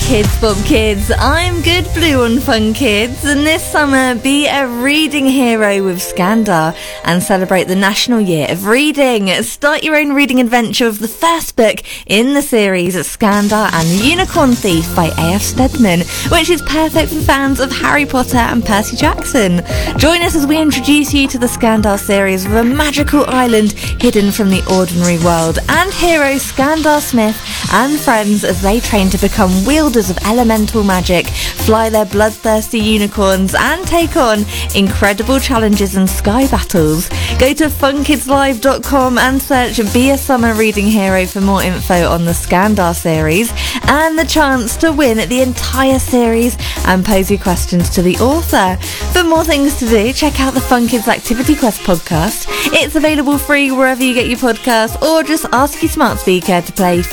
Bob Kids. I'm Good Blue on Fun Kids, and this summer be a reading hero with Skandar and celebrate the National Year of Reading. Start your own reading adventure with the first book in the series, Skandar and the Unicorn Thief by A.F. Stedman, which is perfect for fans of Harry Potter and Percy Jackson. Join us as we introduce you to the Skandar series with a magical island hidden from the ordinary world, and hero Skandar Smith and friends as they train to become wielders of elemental magic, fly their bloodthirsty unicorns, and take on incredible challenges and sky battles. Go to funkidslive.com and search Be a Summer Reading Hero for more info on the Skandar series and the chance to win the entire series and pose your questions to the author. For more things to do, check out the Fun Kids Activity Quest podcast. It's available free wherever you get your podcasts, or just ask your smart speaker to play